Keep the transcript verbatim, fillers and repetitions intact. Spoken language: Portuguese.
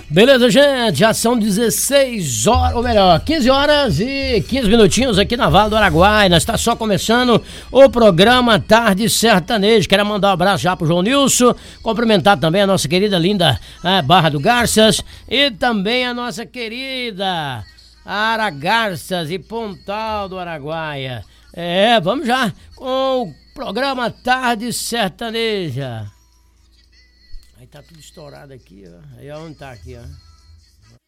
Beleza, gente, já são dezesseis horas, ou melhor, quinze horas e quinze minutinhos aqui na Vale do Araguaia. Nós está só começando o programa Tarde Sertanejo. Quero mandar um abraço já pro João Nilson, cumprimentar também a nossa querida linda é, Barra do Garças e também a nossa querida Ara Garças e Pontal do Araguaia. É, vamos já com o programa Tarde Sertaneja. Aí tá tudo estourado aqui, ó. Aí onde tá aqui, ó.